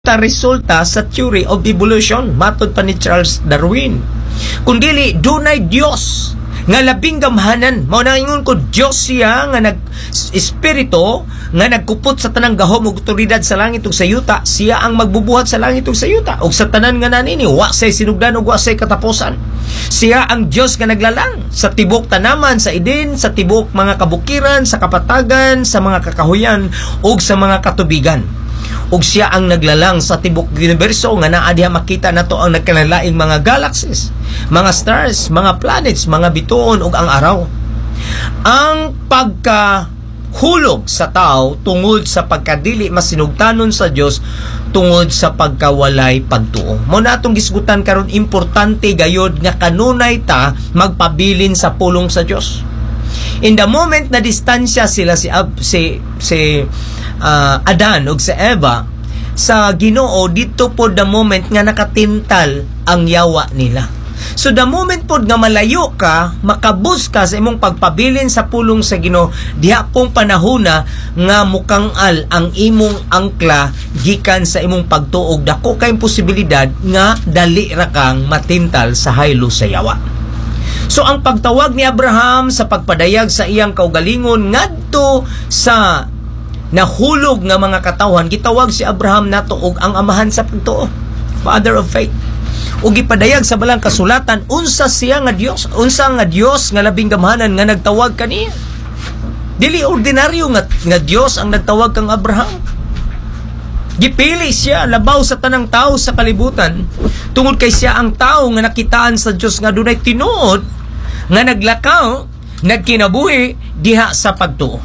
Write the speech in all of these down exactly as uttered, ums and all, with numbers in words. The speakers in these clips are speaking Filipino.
ta resulta sa theory of evolution matod pa ni Charles Darwin. Kundili dunay Dios nga labing gamhanan, mao na ingon ko Dios siya nga nag espiritu nga nagkupot sa tanang gahom ug otoridad sa langit ug sa yuta. Siya ang magbubuhat sa langit ug sa yuta ug sa tanan nga nanini wa say sinugdan ug wa say katapusan. Siya ang Dios nga naglalang sa tibok tanaman sa Eden, sa tibok mga kabukiran, sa kapatagan, sa mga kakahuyan ug sa mga katubigan. Ug siya ang naglalang sa tibok universo nga naa diha makita nato ang nagkalalaing mga galaxies, mga stars, mga planets, mga bituon ug ang araw. Ang pagkahulog sa tao tungod sa pagkadili masinugtanon sa Dios tungod sa pagkawalay pagtuo. Mao na atong gisgutan karon, importante gayod nga kanunay ta magpabilin sa pulong sa Dios. In the moment na distansya sila si Ab, si si uh, Adan ug si Eva sa Ginoo, dito po the moment nga nakatintal ang yawa nila. So the moment po nga malayo ka, makabus ka sa imong pagpabilin sa pulong sa Ginoo, diha pong panahona nga mukangal ang imong angkla gikan sa imong pagtuog. Dako kay posibilidad nga dali ra kang matintal sa haylo sa yawa. So ang pagtawag ni Abraham sa pagpadayag sa iyang kaugalingon ngadto sa nahulog nga mga katawhan, gitawag si Abraham nato og ang amahan sa pagtuo, father of faith. Ug gipadayag sa balang kasulatan unsa siya nga Dios, unsa nga Dios nga labing gamhanan nga nagtawag kaniya. Dili ordinaryo nga nga Dios ang nagtawag kang Abraham. Gipili siya labaw sa tanang tao sa kalibutan tungod kay siya ang tao nga nakitaan sa Dios nga dunay tinuod nga naglakaw, nagkinabuhi diha sa pagtuo.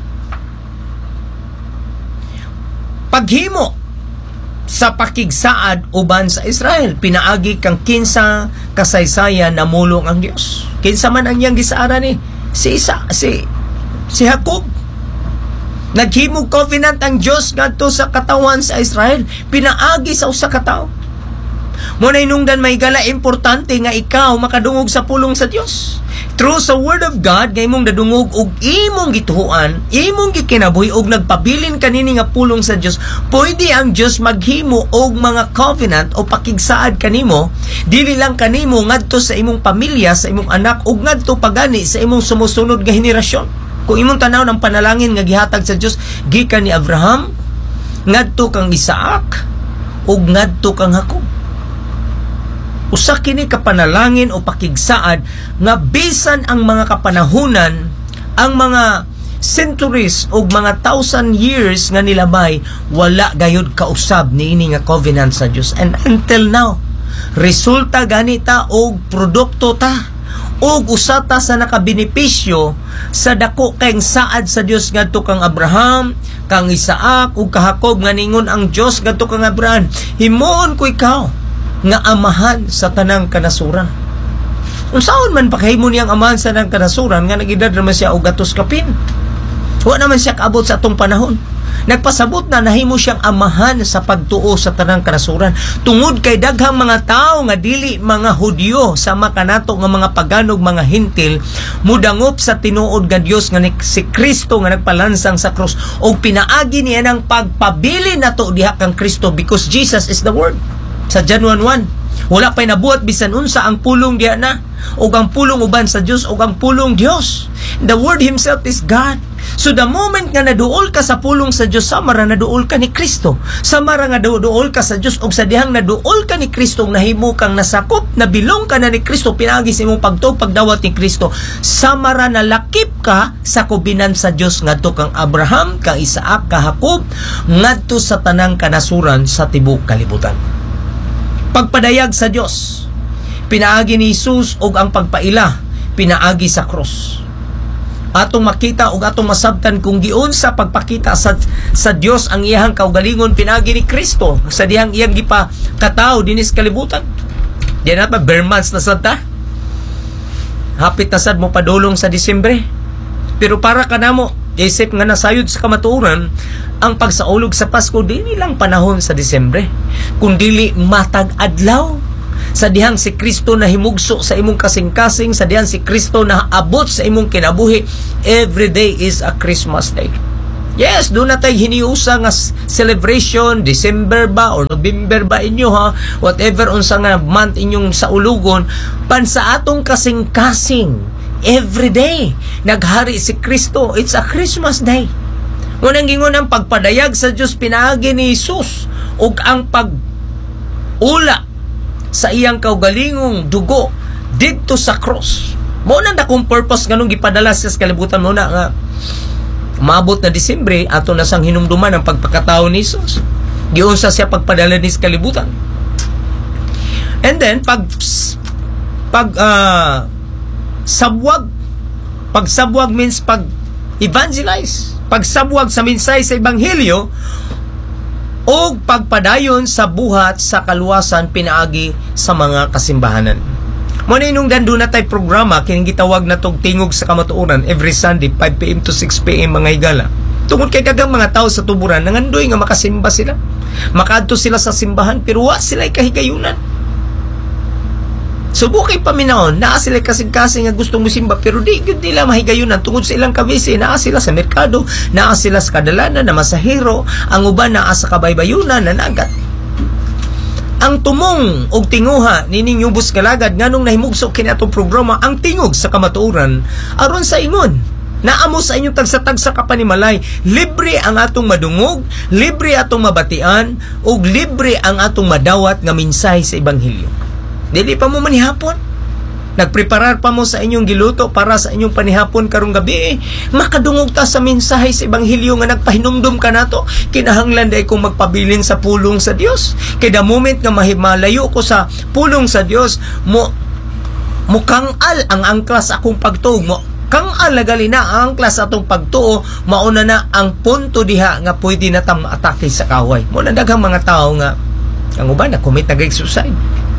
Paghimo sa pakigsaad uban sa Israel, pinaagi kang kinsa kasaysayan na mulong ang Dios. Kinsa man ang iyang gisaara ni si Isa, si si Jacob. Naghimo covenant ang Dios ngadto sa katawan sa Israel, pinaagi sa usa ka tawo. Mo na inungdan may gala importante nga ikaw makadungog sa pulong sa Dios. Through sa word of God, nga imong nadungog og imong gituhuan, imong gikinabuhi og nagpabilin kanini nga pulong sa Dios, pwede ang Dios maghimo og mga covenant o pakigsaad kanimo, dili lang kanimo ngadto sa imong pamilya, sa imong anak ug ngadto pagani sa imong sumusunod nga henerasyon. Kung imong tanaw ng panalangin nga gihatag sa Dios gikan ni Abraham, ngadto kang Isaac ug ngadto kang Jacob. Usa kini kapanalangin o pakigsaad nga bisan ang mga kapanahunan, ang mga centuries o mga thousand years nga nilabay, wala gayud kausab niini nga covenant sa Dios. And until now, resulta ganita og produkto ta og usata sa nakabenepisyo sa dako kayong saad sa Dios ngadto kang Abraham, kang Isaac ug ka Jacob, nga ningon ang Dios ngadto kang Abraham, himoon ko ikaw nga amahan sa tanang kanasuran. Unsaon man pakahimo niyang amahan sa tanang kanasuran nga nagidad naman siya og gatos kapin. Wa naman siya kaabot sa atong panahon. Nagpasabot na nahimo siyang amahan sa pagtuo sa tanang kanasuran tungod kay daghang mga tao nga dili mga Hudyo sama kanato nga mga paganog, mga hintil, mudangop sa tinuod nga Dios nga ni si Kristo nga nagpalansang sa krus og pinaagi niya ng pagpabili nato diha kang Kristo, because Jesus is the word. Sa John one one, wala pa'y nabuhat bisan unsa ang pulong diya na, o ang pulong uban sa Dios, o ang pulong Dios. The Word Himself is God. So the moment nga naduol ka sa pulong sa Dios, samara naduol ka ni Kristo. Samara nga naduol ka sa Dios, o sa dihang naduol ka ni Kristo, nahimo kang nasakop, nabilong ka na ni Kristo, pinagi sa imong pagtuog, pagdawat ni Kristo. Samara na lakip ka sa kubinan sa Dios ngadto kang Abraham, kang Isaac, kang Jacob, ngadto sa tanang kanasuran sa tibuok kalibutan. Pagpadayag sa Dios, pinaagi ni Jesus og ang pagpaila, pinaagi sa cross. Atong makita og atong masabtan kung giun sa pagpakita sa sa Dios ang iyang kaugalingon, pinaagi ni Kristo sa dihang iyang gipa katao dinis kalibutan. Di na pa Bermans na sad ta. Hapit na sad mo padulong sa Disyembre. Pero para kanamo, isip nga nasayod sa kamatuoran, ang pagsaulog sa Pasko dili lang panahon sa Disyembre, kundili matag adlaw. Sa dihang si Kristo na himugso sa imong kasing-kasing, sa dihang si Kristo na abot sa imong kinabuhi, every day is a Christmas day. Yes, doon na tayo hiniusa nga celebration, December ba or November ba inyo ha, whatever unsa nga month inyong sa ulugon, pan sa atong kasing-kasing every day naghari si Kristo. It's a Christmas day. Unang gingon ang pagpadayag sa Dios pinaagi ni Jesus ug ang pag-ula sa iyang kaugalingong dugo didto sa cross. Mo na dakong purpose nganong gipadala sa kalibutan mo na nga maabot na Disyembre ato na sang hinumduman ang pagpakatao ni Jesus. Giunsa siya pagpadala ni sa kalibutan. And then pag pag uh, sabwag, pag sabwag means pag evangelize, pag sabwag sa mensahe sa ebanghelyo o pagpadayon sa buhat sa kaluwasan pinaagi sa mga kasimbahanan. Muna nung gando na tayo programa, kining gitawag na tong Tingog sa Kamatuoran every Sunday, five p.m. to six p.m. mga higala. Tungod kay dagang mga tao sa tuburan, nangandoy nga makasimba sila. Makadto sila sa simbahan, pero wa sila kahigayunan. Subukay paminaon, naa sila kasing-kasing nga gustong musimba, pero di yun nila mahigayunan. Tungod sa ilang kabisi, naa sila sa merkado, naa sila sa kadalanan, na masahero, ang uban naa sa kabaybayunan, na nagat. Ang tumong og tinguha nining Yubos Kalagad nganong nahimugso kini atong programa ang Tingog sa Kamatuoran aron sa ingon naamo sa inyong tagsatag sa kapanimalay, libre ang atong madungog, libre atong mabatian ug libre ang atong madawat nga mensahe sa ebanghelyo. Dili pa mo manihapon, nagpreparar pa mo sa inyong giluto para sa inyong panihapon karong gabi, makadungog ta sa mensahe sa ebanghelyo nga nagpahinumdum ka nato. Kinahanglan day kong magpabilin sa pulong sa Dios. Kay the moment nga mahimalayo ko sa pulong sa Dios, mo mukangal ang angklas akong pagtuo mo. Kangal na gali na ang angklas atong pagtuo, mauna na ang punto diha nga pwede na tang maatake sa kaway. Mo na daghang mga tao nga ang uban na commit na suicide.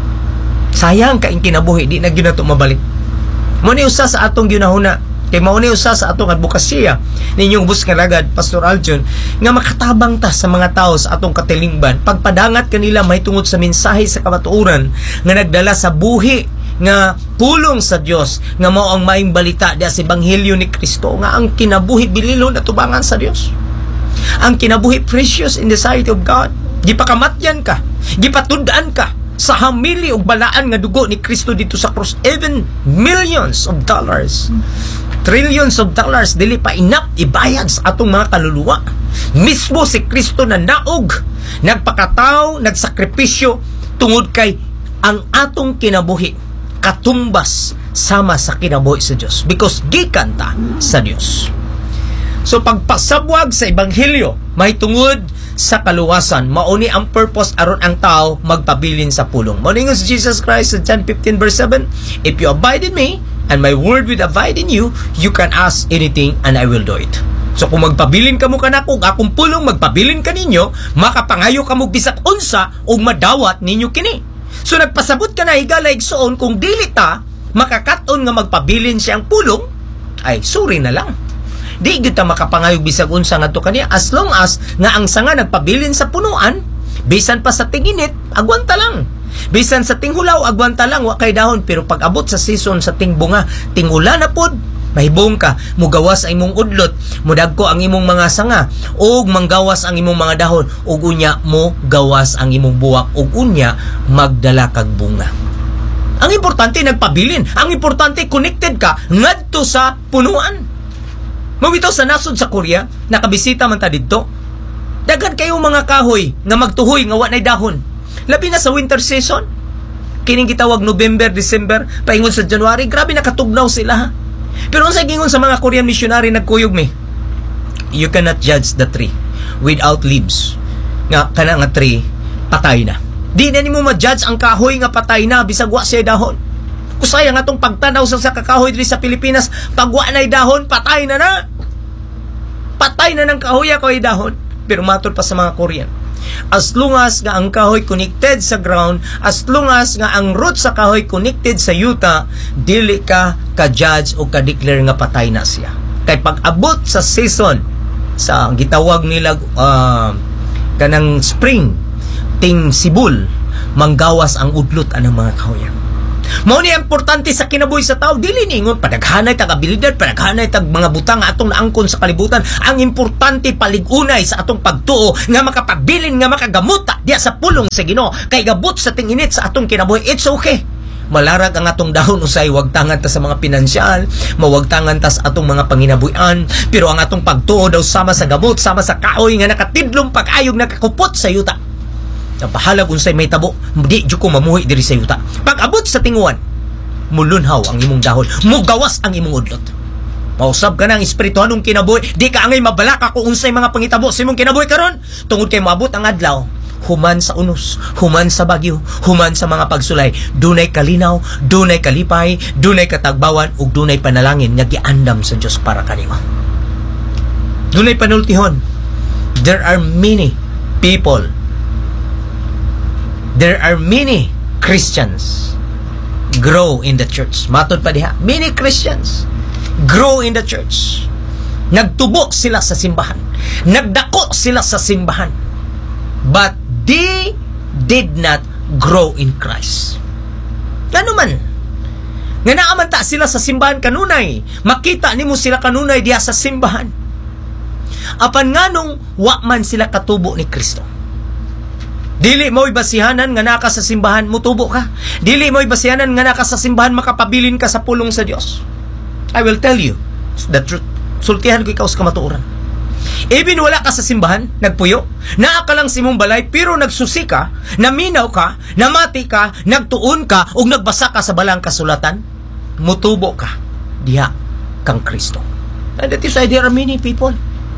Sayang ka in kinabuhi, di na gyud nato mabalik. Mo ni usa sa atong ginahuna, kay mao ni usa sa atong advokasya ninyong Yubos Kalagad, Pastor Aljon, nga makatabang ta sa mga tao sa atong katilingban, pagpadangat kanila mahitungod sa mensahe sa kamatuoran nga nagdala sa buhi nga pulong sa Dios nga mao ang maayong balita diha sa ebanghelyo ni Kristo nga ang kinabuhi bililon at tubangan sa Dios. Ang kinabuhi precious in the sight of God. Gipakamatyan ka, gipatud-an ka sa hamili ug balaan nga dugo ni Kristo dito sa cross. Even millions of dollars, trillions of dollars dili pa enough ibayad sa atong mga kaluluwa. Mismo si Kristo na naog, nagpakatao, nagsakripisyo tungod kay ang atong kinabuhi katumbas sama sa kinabuhi sa Dios, because gikan ta sa Dios. So pagpasabwag sa ebanghelyo mahitungod sa kaluwasan, mauni ang purpose aron ang tao magpabilin sa pulong. Mauni si Jesus Christ sa John fifteen verse seven, if you abide in me and my word will abide in you, you can ask anything and I will do it. So kung magpabilin kamo kanako, akong pulong magpabilin kaninyo, makapangayo kamo bisag unsa ug madawat ninyo kini. So nagpasabot ka na higala igsoon, kung dili ta makakaton nga magpabilin siyang pulong, ay suri na lang. Di gyud ta makapangayog bisag unsa ngadto kaniya, as long as nga ang sanga nagpabilin sa punuan, bisan pa sa tinginit, agwanta lang. Bisan sa tinghulaw, agwanta lang, wa kay dahon. Pero pag abot sa season sa tingbunga, tingula na pod, mahibong ka, mugawas ang imong udlot, mudagko ang imong mga sanga, ug manggawas ang imong mga dahon, ug unya mo gawas ang imong buwak, ug unya magdala kag bunga. Ang importante nagpabilin, ang importante connected ka ngadto sa punuan. Mawitaw sa nasod sa Korea, nakabisita man ta didto. Daghan kayo mga kahoy nga magtuhoy nga wa nay dahon. Labi na sa winter season. Kining gitawag November, December, paingon sa January, grabe nakatugnaw sila ha. Pero unsay gingon sa mga Korean missionary nagkuyog mi? You cannot judge the tree without leaves. Nga kana nga tree patay na. Di na nimo ma-judge ang kahoy nga patay na bisag wa siya dahon. Kusaya nga itong pagtanaw sa sa kakahoy dili sa Pilipinas, pagwa na'y dahon, patay na na. Patay na ng kahoy ako ay dahon. Pero matod pa sa mga Korean, as long as nga ang kahoy connected sa ground, as long as nga ang root sa kahoy connected sa yuta, dili ka ka-judge o ka-declare nga patay na siya. Kay pag-abot sa season, sa gitawag nila uh, kanang spring, ting sibul, manggawas ang udlot anang mga kahoyan. Mao ni importante sa kinabuhi sa tao, dili ningon padaghanay tag abilidad, padaghanay tag mga butang nga atong naangkon sa kalibutan. Ang importante paligunay sa atong pagtuo nga makapagbilin nga makagamota diya sa pulong sa Ginoo kay gabot sa tinginit sa atong kinabuhi. It's okay. Malarag ang atong dahon usay wagtangan ta sa mga pinansyal, mawagtangan ta sa atong mga panginabuhian, pero ang atong pagtuo daw sama sa gamot, sama sa kaoy nga nakatidlong pag-ayog nakakupot sa yuta. Napahalag unsay may tabo, di jud ko mamuhi diri sa yuta. Pag abot sa tinguan, mulunhaw ang imong dahon, mugawas ang imong udlot. Mausab ka ng espirituhanong kinabuhi, di ka angay mabalaka kung unsay mga pangitabo sa imong kinabuhi karon, tungod kay maabot ang adlaw. Human sa unos, human sa bagyo, human sa mga pagsulay, dunay kalinaw, dunay kalipay, dunay katagbawan, ug dunay panalangin nga giandam sa Dios para kanimo. Dunay panultihon. There are many people, there are many Christians grow in the church. Matod pa diha, many Christians grow in the church. Nagtubo sila sa simbahan, nagdako sila sa simbahan, but they did not grow in Christ. Ano man, nga naamanta sila sa simbahan kanunay, makita nimo sila kanunay diha sa simbahan, apan nganong wa man sila katubo ni Kristo. Dili mo'y basihanan nga naka sa simbahan mutubo ka. Dili mo'y basihanan nga naka sa simbahan makapabilin ka sa pulong sa Dios. I will tell you the truth. Sultihan ko ikaw sa kamatuoran. Even wala ka sa simbahan, nagpuyo, naa ka lang sa imong balay, pero nagsusi ka, naminaw ka, namati ka, nagtuon ka, o nagbasa ka sa balang kasulatan, mutubo ka, diha kang Kristo. And that is why there are many people.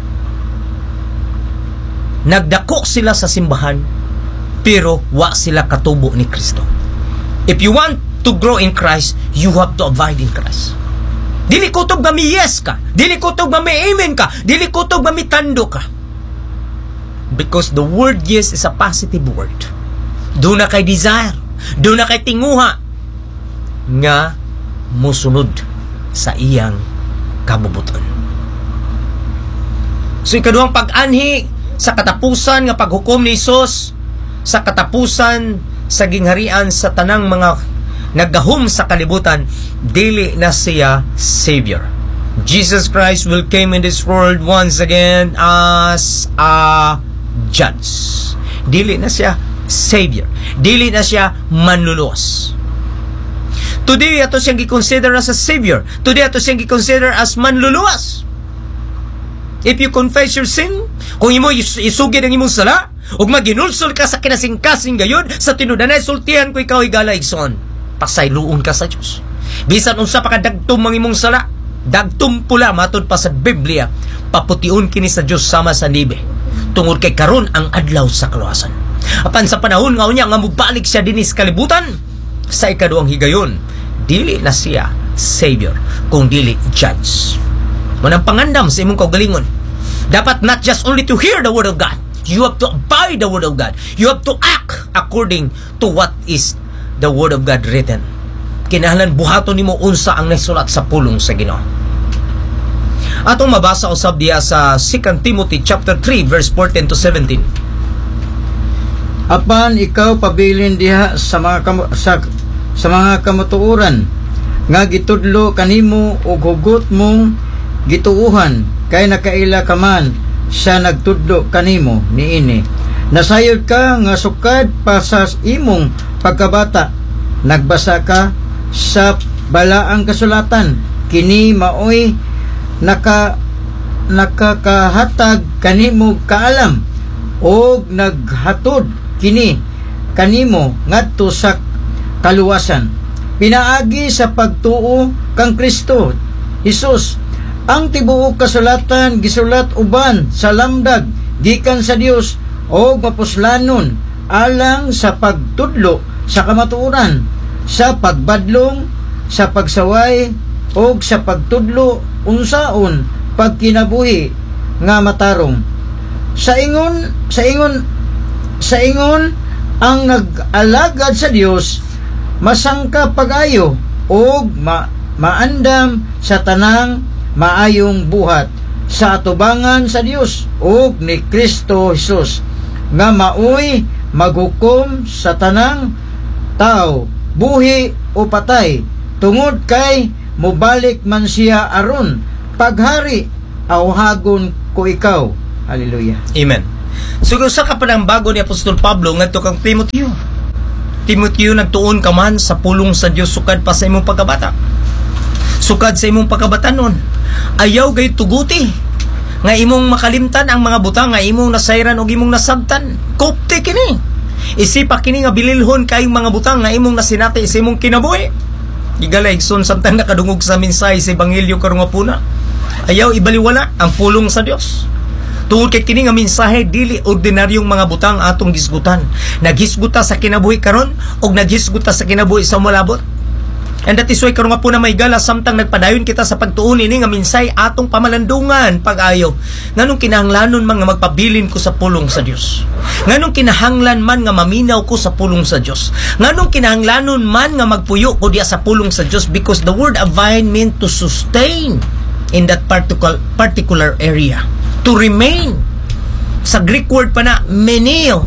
Nagdako sila sa simbahan, pero wa sila katubo ni Kristo. If you want to grow in Christ, you have to abide in Christ. Dili kutob nga mi yes ka, dili kutob nga mi amen ka, dili kutob nga mi tando ka. Because the word yes is a positive word. Doon na kay desire, doon na kay tinguha nga musunod sa iyang kabubuton. So ikaduhang pag-anhi sa katapusan nga paghukom ni Hesus, sa katapusan sa gingharian sa tanang mga naggahom sa kalibutan, dili na siya Savior. Jesus Christ will came in this world once again as a judge. Dili na siya Savior. Dili na siya manluluwas. Today ato siyang gi-consider as a Savior. Today ato siyang gi-consider as manluluwas. If you confess your sin, kung imo isugid ang imong sala, ug maginulsol ka sa kinasingkasing gayon, sa tinudanay sultihan ko ikaw higala igsoon, pasayloon ka sa Diyos. Bisan unsa pa ka dagtum ang imong sala, dagtum pula matod pa sa Biblia, paputiun kini sa Diyos sama sa nibe. Tungod kay karon ang adlaw sa kaluwasan. Apan sa panahon nga unya nga mubalik siya dinis kalibutan, sa ikaduhang higayon, dili na siya Savior, kung dili Judge. Manang pangandam sa imong kaugalingon, dapat not just only to hear the Word of God, you have to abide the Word of God. You have to act according to what is the Word of God written. Kinahanglan buhaton nimo unsa ang nasulat sa pulong sa Ginoo. Atong mabasa usab diya sa Second Timothy chapter three verse fourteen to seventeen. Apan ikaw pabilin diha sa mga kam- sa, sa mga kamatuoran nga gitudlo kanimo ug hugot mong gituuhan kay nakaila ka man sa nagtudlo kanimo niini. Nasayod ka nga sukad pa sa imong pagkabata, nagbasa ka sa balaang kasulatan, kini maoy naka nakakahatag kanimo kaalam og naghatod kini kanimo ngadto sa kaluwasan, pinaagi sa pagtuo kang Kristo Hesus. Ang tibuok kasulatan gisulat uban sa lamdag gikan sa Dios o mapuslanon alang sa pagtudlo sa kamatuoran, sa pagbadlong, sa pagsaway o sa pagtudlo unsaon pagkinabuhi nga matarong. Sa ingon sa ingon sa ingon ang nag-alagad sa Dios masangka pagayo o ma, maandam sa tanang maayong buhat sa atubangan sa Dios ug ni Kristo Hesus nga maoy maghukom sa tanang tao buhi o patay, tungod kay mobalik man siya aron paghari, awhagon ko ikaw. Hallelujah. Amen. So usa ka pa ng bago ni Apostol Pablo ngadto kang Timoteo. Timoteo, nagtuon ka man sa pulong sa Dios sukad pa sa imong pagkabata. Sukad sa imong pagkabatanon. Ayaw gay tuguti nga imong makalimtan ang mga butang nga imong nasayran o imong nasabtan. Kopte kini. Isipa kini nga bililhon kayong mga butang nga imong nasinati sa imong kinabuhi. Igalay son samtang nakadungog sa mensahe sa ebanghelyo karon nga puna. Ayaw ibaliwala ang pulong sa Dios. Tungod kay kini nga mensahe dili ordinaryong mga butang atong gisgutan. Naghisguta sa kinabuhi karon og naghisguta sa kinabuhi sa malabot. And that is why karon nga po na may gala samtang nagpadayon kita sa pagtuon ini nga minsay atong pamalandungan pag-ayo. Nganong kinahanglanon man nga magpabilin ko sa pulong sa Dios. Nganong kinahanglan man nga maminaw ko sa pulong sa Dios. Nganong kinahanglanon man nga magpuyo ko diya sa pulong sa Dios, because the word abide meant to sustain in that particular particular area. To remain. Sa Greek word pa na meneo.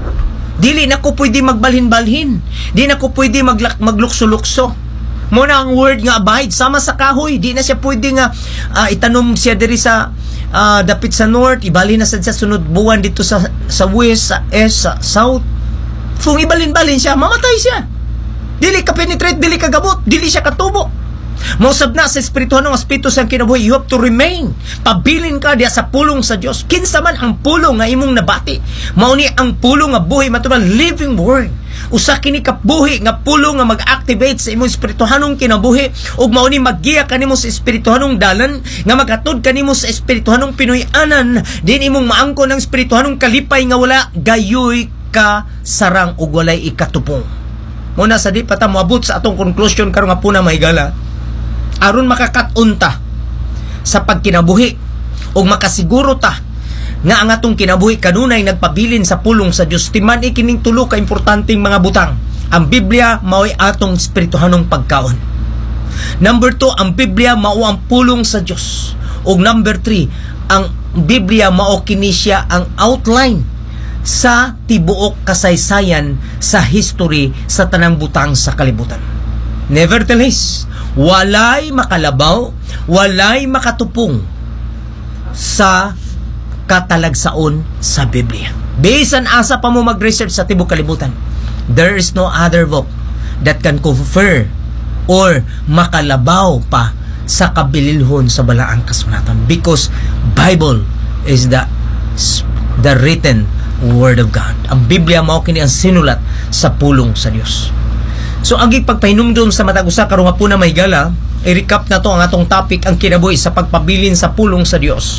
Dili na ko pwede magbalhin-balhin. Di na ko pwede maglak maglukso-lukso. Muna ang word nga abide sama sa kahoy, di na siya pwede nga uh, itanom siya diri sa uh, dapit sa north, ibali na sa sunod buwan dito sa sa west, sa east, sa south. Kung ibalin-balin siya, mamatay siya. Dili ka penetrate, dili ka gabot, dili siya katubo. Mausab na sa espirituhan ng espiritu sa kinabuhi, you have to remain. Pabilin ka diya sa pulong sa Dios. Kinsa man ang pulong nga imong nabati, mao ni ang pulong nga buhi matubang living word. Usa kini ka buhi nga pulong nga mag-activate sa imong espirituhanong kinabuhi ug mao ni maggiya kanimo sa espirituhanong dalan nga maghatod kanimo sa espirituhanong pinuy-anan din imong maangkon ang espirituhanong kalipay nga wala gayoy ka sarang ug walay ikatupong. Muna sa di pa ta moabot sa atong conclusion karon nga puna mahigala, aron makakatunta sa pagkinabuhi ug makasiguro ta nga ang atong kinabuhi kanunay nagpabilin sa pulong sa Dios. Timan ikining tulo ka importanteng mga butang. Ang Biblia mao'y atong espirituhanong pagkaon. Number two, ang Biblia mao ang pulong sa Dios. Ug number three, ang Biblia mao kini siya ang outline sa tibuok kasaysayan sa history sa tanang butang sa kalibutan. Nevertheless, walay makalabaw, walay makatupong sa katalagsaon sa Biblia. Bisan asa pa mo mag-research sa tibuok kalibutan, there is no other book that can confer or makalabaw pa sa kabililhon sa balaang kasulatan, because Bible is the the written word of God. Ang Biblia mao kini ang sinulat sa pulong sa Dios. So agi pagpahinumdum sa matag usa karon nga puna mahigala, i-recap na to ang atong topic, ang kinabuhi sa pagpabilin sa pulong sa Dios.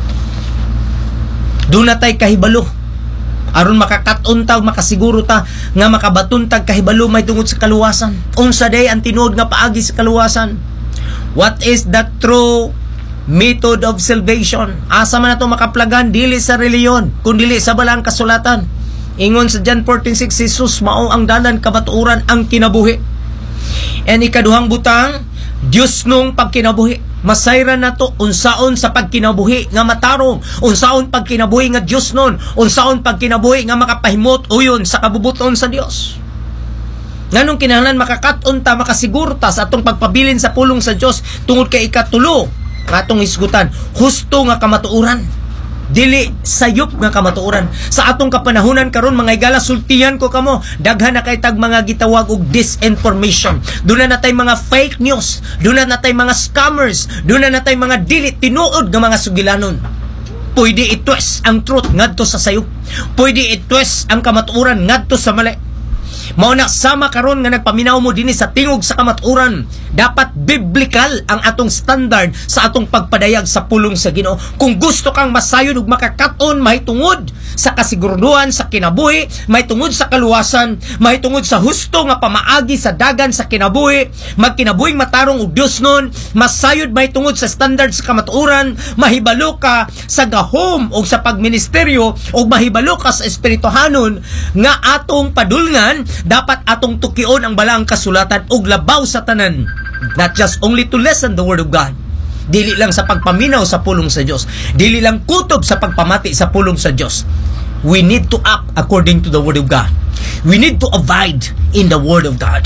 Doon na tayo kahibalo aron makakaton ta, makasiguro ta nga makabatuntag kahibalo may tungod sa kaluwasan. Unsa day ang tinuod nga paagi sa kaluwasan? What is the true method of salvation? Asa man nato makaplagan? Dili sa reliyon, kundi sa balang kasulatan. Ingon sa John fourteen six, Jesus mao ang dalan, kabaturan, ang kinabuhi. And ikaduhang butang, Dios nung pagkinabuhi. Masayran na to unsaon sa pagkinabuhi nga matarong, unsaon pagkinabuhi nga Dios nun, unsaon pagkinabuhi nga makapahimot uyon sa kabubuton sa Dios. Nganong kinahanglan makakaton ta, makasiguro ta sa atong pagpabilin sa pulong sa Dios tungod kay ikatulo nga atong isgutan, husto nga kamatuoran, dili sayop nga kamatuoran. Sa atong kapanahunan karon mga igala, sultihan ko kamo, daghan na kay tag mga gitawag og disinformation. Doon na natay mga fake news, doon na natay mga scammers, doon na natay mga dili tinuod nga mga sugilanon. Pwede i-twist ang truth ngadto sa sayop, pwede i-twist ang kamatuoran ngadto sa mali. Mao na sama karon nga nagpaminaw mo dinhi sa tingog sa kamatuoran, dapat biblical ang atong standard sa atong pagpadayag sa pulong sa Ginoo. Kung gusto kang masayon ug makakaton mahitungod sa kasiguruduhan sa kinabuhi, mahitungod sa kaluwasan, mahitungod sa husto nga pamaagi sa dagan sa kinabuhi, magkinabuhing matarong og Dios nun, masayod mahitungod sa standard sa kamatuoran, mahibalo ka sa gahom o sa pagministeryo, o mahibalo ka sa espirituhanon nga atong padulngan, dapat atong tukion ang balaang kasulatan ug labaw sa tanan, not just only to listen the word of God, dili lang sa pagpaminaw sa pulong sa Dios, dili lang kutob sa pagpamati sa pulong sa Dios. We need to act according to the word of God. We need to abide in the word of God.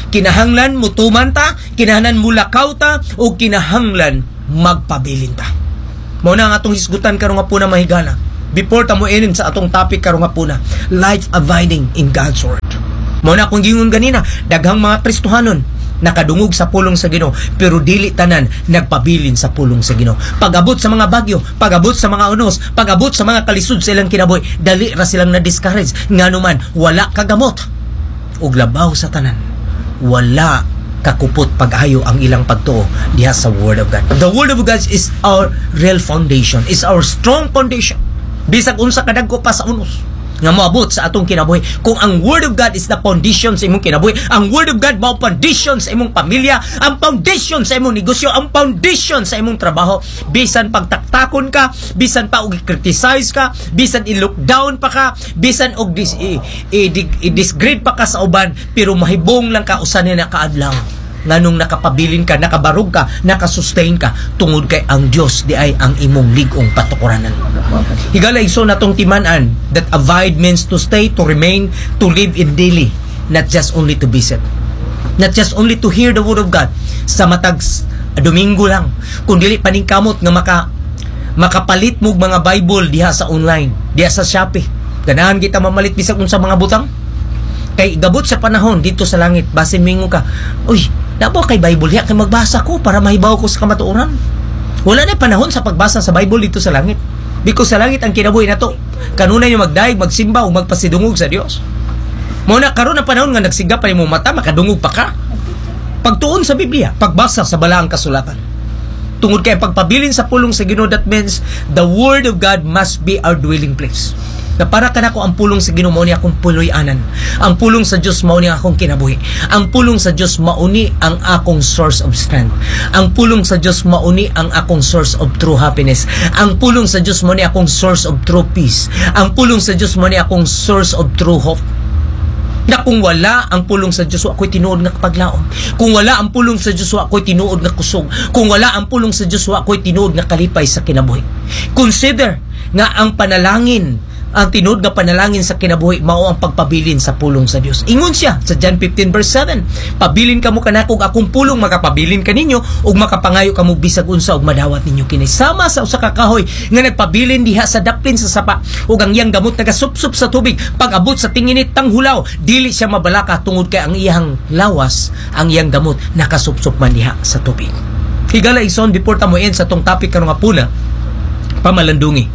Kinahanglan mutuman ta, kinahanglan mulakaw ta, o kinahanglan magpabilin ta. Mao na ang atong hisgutan karon nga puna mahigala. Before ta mo inin sa atong topic karon nga puna, life abiding in God's Word. Mao na akong gingon ganina, daghang mga Kristohanon nakadungog sa pulong sa Ginoo, pero dili tanan nagpabilin sa pulong sa Ginoo. Pag-abot sa mga bagyo, pag-abot sa mga unos, pag-abot sa mga kalisod sa ilang kinabuhi, dali ra silang na-discourage. Nganuman wala kagamot ug labaw sa tanan, wala kakupot pag-ayo ang ilang pagtuo diha sa Word of God. The Word of God is our real foundation, is our strong foundation. Bisag unsa kadagko pa sa unos nga moabot sa atong kinabuhi. Kung ang Word of God is the foundation sa imong kinabuhi, ang Word of God mao foundation sa imong pamilya, ang foundation sa imong negosyo, ang foundation sa imong trabaho, bisan pagtaktakon ka, bisan pa og i-criticize ka, bisan i-look down pa ka, bisan og dis, i, i, i, i-disgrade pa ka sa uban, pero mahibong lang ka usan na kaadlaw. Nganong nakapabilin ka, nakabarog ka, nakasustain ka, tungod kay ang Dios di ay ang imong ligong patukuranan. Higala igso natong timan-an that abide means to stay, to remain, to live in daily, not just only to visit, not just only to hear the Word of God sa matag Domingo lang, kundi paningkamot nga maka makapalit mo mga Bible diha sa online, diha sa Shopee. Ganahan kita mamalit bisag unsa mga butang. Kay gabot sa panahon dito sa langit, basin mingo ka, uy, nabo kay Bible ya, kay magbasa ko para mahibaw ko sa kamatuoran. Wala na panahon sa pagbasa sa Bible dito sa langit. Because sa langit ang kinabuhi nato, kanunay yung magdaig, magsimba o magpasidungog sa Dios. Muna karon na panahon nga nagsiga pa yung mata, makadungog pa ka. Pagtuon sa Biblia, pagbasa sa balaang kasulatan. Tungod kay pagpabilin sa pulong sa Ginoo, that means the Word of God must be our dwelling place. Na para kanako ang pulong sa Ginoo mao ni akong puloy-anan. Ang pulong sa Dios mao ni akong kinabuhi. Ang pulong sa Dios mauni ang akong source of strength. Ang pulong sa Dios mauni ang akong source of true happiness. Ang pulong sa Dios mao ni akong source of true peace. Ang pulong sa Dios mao ni akong source of true hope. Na kung wala ang pulong sa Dios, ako'y tinuod nga kapaglaom. Kung wala ang pulong sa Dios, ako'y tinuod nga kusog. Kung wala ang pulong sa Dios, ako'y tinuod nga kalipay sa kinabuhi. Consider nga ang panalangin, ang tinuod nga panalangin sa kinabuhi mao ang pagpabilin sa pulong sa Dios. Ingon siya sa John fifteen verse seven, pabilin kamo kanako ug akong pulong makapabilin kaninyo ug makapangayo kamo bisag unsa ug madawat ninyo kini. Sama sa usa ka kahoy nga nagpabilin diha sa daplin sa sapa ug ang iyang gamot nagasupsup sa tubig. Pag-abot sa tinginit tang hulaw, dili siya mabalaka tungod kay ang iyang lawas, ang iyang gamot nakasupsup man diha sa tubig. Higala ison before ta mo end sa tong topic karon nga puna, pamalandungi.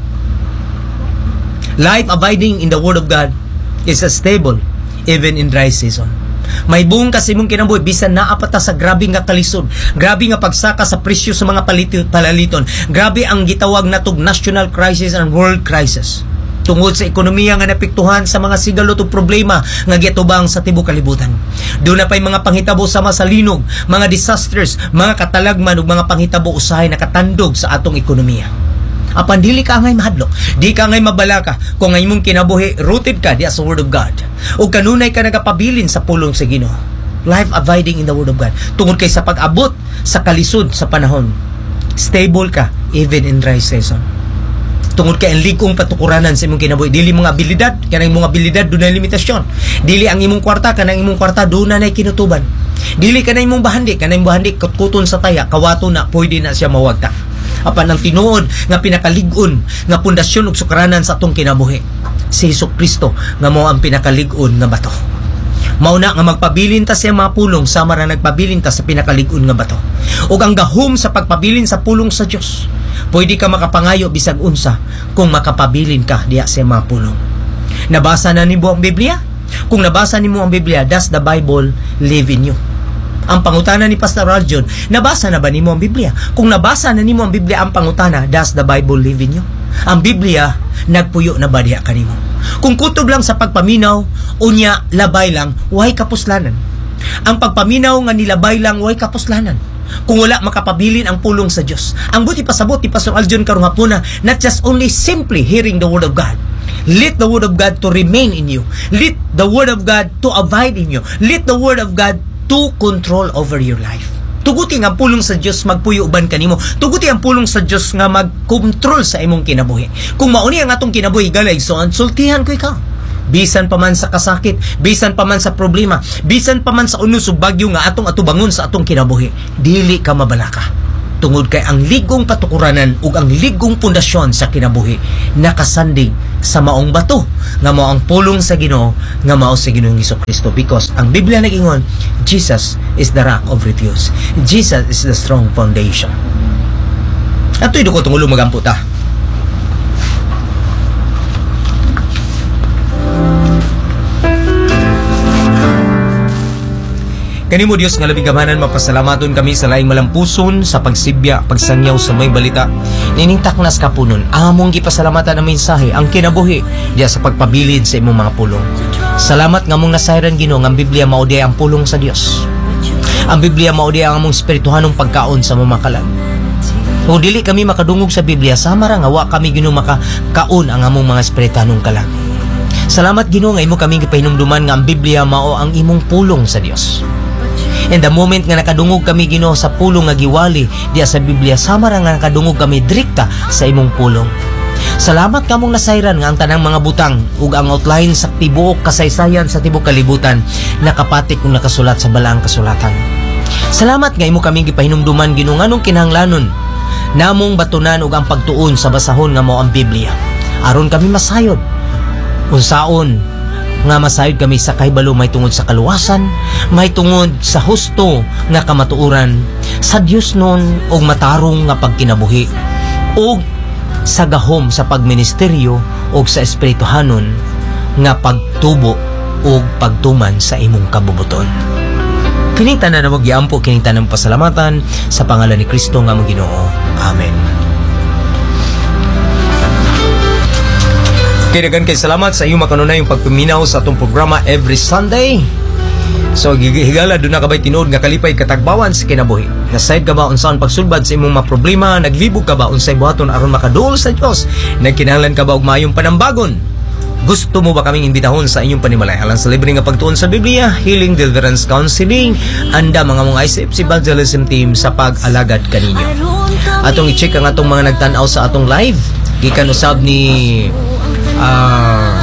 Life abiding in the Word of God is a stable even in dry season. May buong kasi mong kinabuhi bisan naapata sa grabe nga kalisod, grabe nga pagsaka sa presyo sa mga paliti- palaliton, grabe ang gitawag natog national crisis and world crisis. Tungod sa ekonomiya nga napiktuhan sa mga sigalot ug problema nga gitubang sa tibuok kalibutan. Doon na pay mga panghitabo sama sa linog, mga disasters, mga katalagman ug mga panghitabo usahay nakatandog sa atong ekonomiya. Apan dili ka ngay mahadlok, di ka ngay mabalaka kung ngay mong kinabuhi rooted ka diya sa Word of God o kanunay ka nagapabilin sa pulong sa Ginoo. Life abiding in the Word of God, tungod kay sa pag-abot sa kalisod sa panahon, stable ka even in dry season. Tungod kay ang ligong patukuranan sa imong kinabuhi, dili mga abilidad, kanang imong abilidad dunay limitasyon. Dili ang imong kwarta, kanang imong kwarta dunay kinutuban. Dili kanang imong bahandi, kanang imong bahandi kutkuton sa taya, kawato na pwede na siya mawagta. Apan ang tinuod nga pinakalig-on nga pundasyon ug sukaranan sa atong kinabuhi, si Hesukristo nga mao ang pinakalig-on nga bato. Mao na nga magpabilin ta sa mga pulong sama ra nagpabilin ta sa pinakalig-on nga bato. Ug ang gahom sa pagpabilin sa pulong sa Dios, pwede ka makapangayo bisag unsa kung makapabilin ka diha sa mga pulong. Nabasa na nimo ang Biblia? Kung nabasa nimo ang Biblia, does the Bible live in you? Ang pangutana ni Pastor Aljon, nabasa na ba nimo ang Biblia? Kung nabasa na nimo ang Biblia, ang pangutana, does the Bible live in you? Ang Biblia, nagpuyo na ba diha kanimo? Kung kutob lang sa pagpaminaw, unya labay lang, way kapuslanan. Ang pagpaminaw nga nilabay lang, way kapuslanan. Kung wala makapabilin ang pulong sa Dios. Ang buti pasabot ni Pastor Aljon karong hapuna, not just only simply hearing the Word of God. Let the Word of God to remain in you. Let the Word of God to abide in you. Let the Word of God to control over your life. Tuguti ang pulong sa Dios magpuyo uban kanimo. Tuguti ang pulong sa Dios nga mag-control sa imong kinabuhi. Kung mauni ang atong kinabuhi galay so sultihan ko ikaw. bisan pa man sa kasakit, bisan pa man sa problema, bisan pa man sa unos ug bagyo nga atong atubangon sa atong kinabuhi, dili ka mabalaka. Tungod kay ang ligong patukuranan ug ang ligong pundasyon sa kinabuhi nakasandig sa maong bato nga mao ang pulong sa Ginoo, nga mao si Ginoong Hesukristo, because ang Biblia nag-ingon, Jesus is the rock of refuge. Jesus is the strong foundation. Ato'y duko tungulong magampo ta. Kanimo Dios nga labing gamanan, mapasalamaton kami sa laing malampuson sa pagsibya, pagsangyaw sa may balita. Niningtak nas kapunon, among gipasalamatan ang mensahe, ang kinabuhi diya sa pagpabilid sa imong mga pulong. Salamat nga mong nasayran Ginoo nga ang Biblia mao diay ang pulong sa Dios. Ang Biblia mao diay ang among espirituhanong pagkaon sa mamakalan. O dili kami makadungog sa Biblia, sama ra nga wa kami Ginoo makakaon ang among mga espirituhanong kalag. Salamat Ginoo nga imo kami gipahinumduman nga ang Biblia mao ang imong pulong sa Dios. And the moment nga nakadungog kami Ginoo sa pulong nga giwali diya sa Biblia, sama ra nga nakadungog kami direkta sa imong pulong. Salamat kamong nasayran nga ang tanang mga butang ug ang outline sa tibuok kasaysayan sa tibuok kalibutan nakapatik ug nakasulat sa balaang kasulatan. Salamat nga imo kami gipahinumduman Ginoo nganong kinahanglanon namong batunan ug ang pagtuon sa basahon nga mao ang Biblia aron kami masayod unsaon nga masayod kami sa kahibalo, may tungod sa kaluwasan, may tungod sa husto nga kamatuoran, sa Dios nun og matarong nga pagkinabuhi, og sa gahom sa pagministeryo og sa espirituhanon nga pagtubo og pagtuman sa imong kabubuton. Kining tanan na magiampo, kining tanan pasalamatan sa pangalan ni Kristo nga among Ginoo. Amen. Kaya dagan kay salamat sa iyong makanunay yung pagpaminaw sa atong programa every Sunday. So gigihigala doon na kabay tinuod nga kalipay katagbawan sa kinabuhi. Nasayod ka ba unsaon pagsulbad sa imong mga problema? Naglibog ka ba unsay buhaton aron makaduol sa Dios? Nagkinahanglan ka ba og maayong panambagon? Gusto mo ba kaming imbitahon sa inyong panimalay alang sa libre nga pagtuon sa Biblia, healing, deliverance, counseling, anda mga mga I C F C Evangelism Team sa pag-alagad kaninyo. Atong i-check ang atong mga nagtan-aw sa atong live. Gikan usab ni Uh,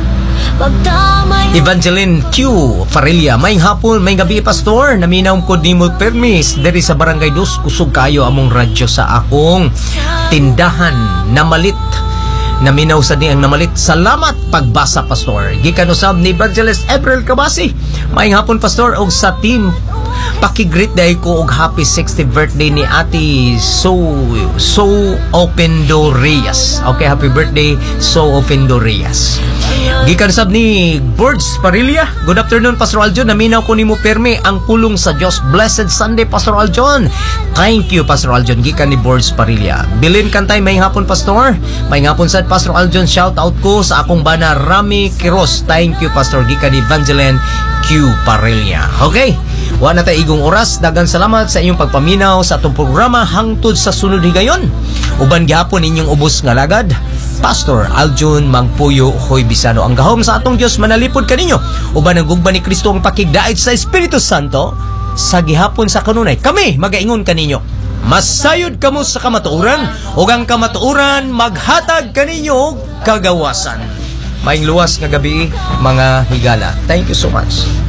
Evangeline Q Farelia, may hapon, may gabi pastor, naminaw ko di mo permis diri sa Barangay Dos, kusog kayo among radyo sa akong tindahan namalit, naminaw sa di ang namalit. Salamat pagbasa pastor. Gikan usab ni Evangelist April Kabasi, may hapon pastor, og sa team pakigreet day ko og happy sixtieth birthday ni Ate So So Opendo Reyes. Okay, happy birthday So Opendo Reyes. Gikan sab ni Birds Parilla, good afternoon Pastor Aljon, naminaw ko nimo permi ang pulong sa Dios. Blessed Sunday Pastor Aljon. Thank you Pastor Aljon. Gikan ni Birds Parilla. Bilin Kantay, may hapon pastor. May hapon sad Pastor Aljon, shout out ko sa akong bana Rami Quiros. Thank you Pastor. Gikan ni Evangeline Q Parilla. Okay, wa na tay igong oras. Dagan salamat sa inyong pagpaminaw sa atong programa hangtod sa sunod higayon. Uban gihapon inyong ubos nga lagad, Pastor Aljon Magpuyo Hoy Bisano. Ang gahom sa atong Dios manalipod kaninyo. Uban ang gugma ni Kristo ang pakigdait sa Espiritu Santo sa gihapon sa kanunay. Kami magaingon kaninyo, masayod kamo sa kamatuoran, ug ang kamatuoran maghatag kaninyo kagawasan. Maayong luwas nga gabi mga higala. Thank you so much.